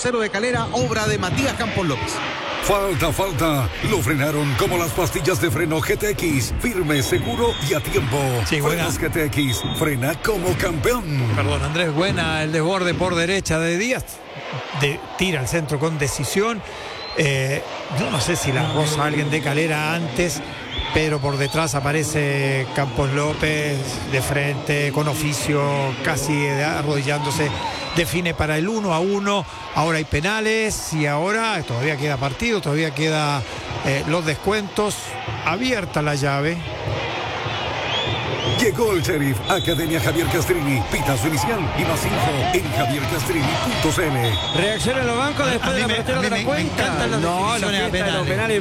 0 de Calera, obra de Matías Campos López. Falta. Lo frenaron como las pastillas de freno GTX. Firme, seguro y a tiempo. Sí, Frenos GTX. Frena como campeón. Perdón, Andrés, buena el desborde por derecha de Díaz. Tira al centro con decisión. Yo no sé si la roza alguien de Calera antes, pero por detrás aparece Campos López de frente, con oficio, casi arrodillándose. Define para el 1-1. Ahora hay penales y ahora todavía queda partido, todavía queda los descuentos. Abierta la llave. Llegó el Sheriff, Academia Javier Castrini. Pitazo inicial y más info en javiercastrini.cl. Reacciona en los bancos después de la apertura de la cuenta. Me encantan las definiciones de los penales.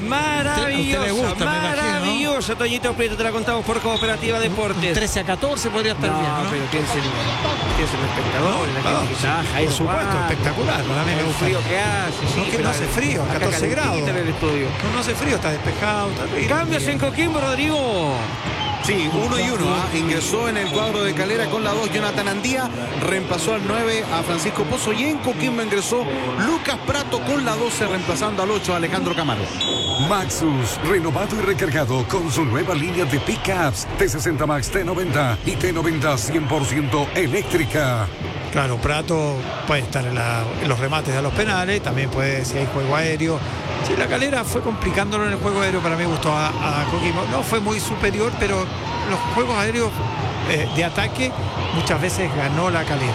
Maravillosa. Toñito Prieto, te la contamos por Cooperativa Deportes. 13-14 podría estar bien, ¿no? Pero piensa el espectador, la gente que está ahí. Por supuesto, espectacular. Para mí me gusta. El frío que hace. No, que no hace frío, 14 grados. En el estudio. No hace frío, está despejado. Cambios en Coquimbo, Rodrigo. Sí, 1-1. Ingresó en el cuadro de Calera con la 2 Jonathan Andía, reemplazó al 9 a Francisco Pozo, y en Coquimbo ingresó Lucas Prato con la 12, reemplazando al 8 a Alejandro Camargo. Maxus, renovado y recargado con su nueva línea de pickups T60 Max, T90 y T90 100% eléctrica. Claro, Prato puede estar en los remates de los penales, también puede, si hay juego aéreo. Sí, la Calera fue complicándolo en el juego aéreo, para mí gustó a Coquimbo. No fue muy superior, pero los juegos aéreos de ataque muchas veces ganó la Calera.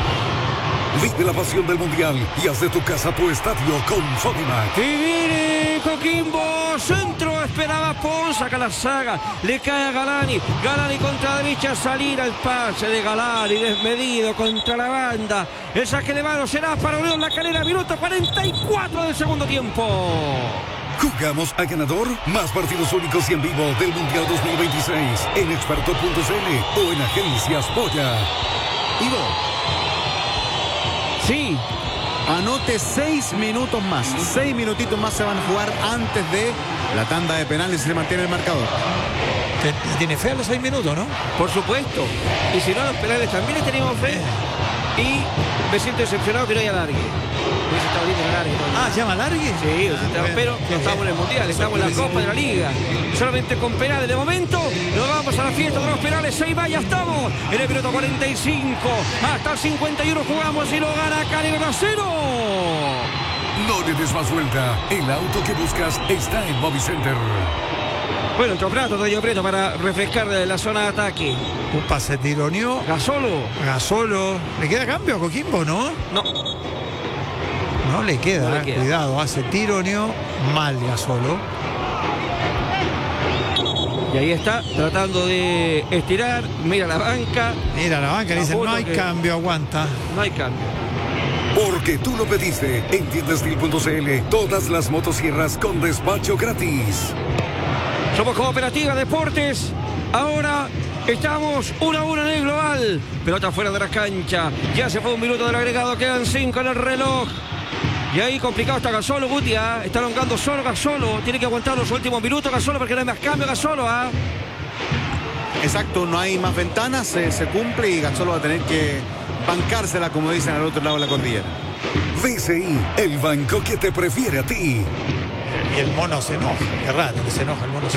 Vive la pasión del Mundial y haz de tu casa tu estadio con Sodimac. Y viene Coquimbo, centro, esperaba Pons, saca la saga, le cae a Galani contra derecha, salir al pase de Galani, desmedido contra la banda, el saque de mano será para Unión La Calera, minuto 44 del segundo tiempo. Jugamos a ganador, más partidos únicos y en vivo del Mundial 2026 en experto.cl o en Agencias Polla. Ivo. Sí. Anote 6 minutos más. 6 minutitos más se van a jugar antes de la tanda de penales y se mantiene el marcador. Tiene fe a los 6 minutos, ¿no? Por supuesto. Y si no, los penales también les tenemos fe. Y me siento decepcionado que no haya alargue. ¿Llama alargue? Sí, pero no estamos en el Mundial, estamos en la Copa de la Liga. Solamente con penales de momento. Nos vamos a la fiesta de los penales. 6 más, ya estamos en el minuto 45. Hasta el 51 jugamos y lo gana Calera 0. No le des más vuelta. El auto que buscas está en Movicenter. Bueno, otro plato, Toño Prieto, para refrescar la zona de ataque. Un pase tironeó. Gasolo. ¿Le queda cambio a Coquimbo, no? No le queda, cuidado, hace tironeo, mal Gasolo. Y ahí está, tratando de estirar, mira la banca. Dice, no hay cambio, aguanta. No hay cambio. Porque tú lo pediste, en tiendastil.cl, todas las motosierras con despacho gratis. Somos Cooperativa Deportes, ahora estamos 1-1 en el global. Pelota fuera de la cancha, ya se fue un minuto del agregado, quedan 5 en el reloj. Y ahí complicado está Gasolo, Guti, está alongando solo Gasolo, tiene que aguantar los últimos minutos Gasolo porque no hay más cambio Gasolo. Exacto, no hay más ventanas, se cumple y Gasolo va a tener que bancársela, como dicen al otro lado de la cordillera. DCI, el banco que te prefiere a ti. Y el mono se enoja, qué raro que se enoja el mono.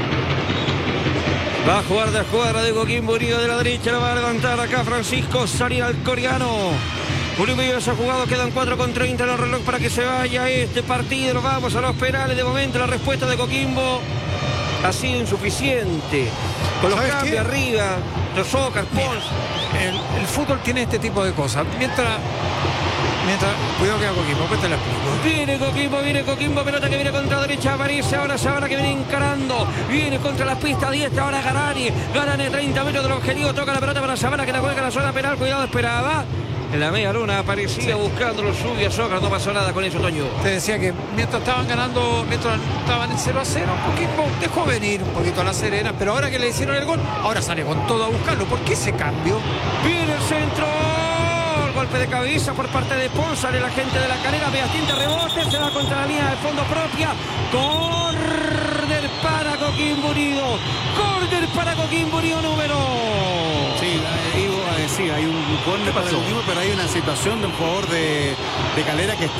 Va a jugar de escuadra de Coquimbo Unido de la derecha, lo va a levantar acá Francisco Salir al coreano. Julio Millos ha jugado, quedan 4:30 en el reloj para que se vaya este partido. Nos vamos a los penales. De momento la respuesta de Coquimbo ha sido insuficiente. Con los cambios arriba, los Ocas, Pons. El fútbol tiene este tipo de cosas. Mientras cuidado que a Coquimbo, pues te la explico. Viene Coquimbo, pelota que viene contra derecha, aparece ahora Sabana que viene encarando, viene contra las pistas 10, ahora Garani 30 metros del objetivo, toca la pelota para Sabana que la juega en la zona penal, cuidado, esperaba. En la media luna aparecía buscando los subios, Sócrates, no pasó nada con eso, Toño. Te decía que mientras estaban ganando, mientras estaban en 0-0, Coquimbo dejó venir un poquito a La Serena, pero ahora que le hicieron el gol, ahora sale con todo a buscarlo. ¿Por qué ese cambio? Viene el centro. Golpe de cabeza por parte de Pons, sale la gente de la Calera, Beastín rebote, se va contra la línea de fondo propia. Córner para Coquimbo Unido. Córner para Coquimbo Unido número. Sí, hay un córner para Coquimbo, pero hay una situación de un jugador de Calera que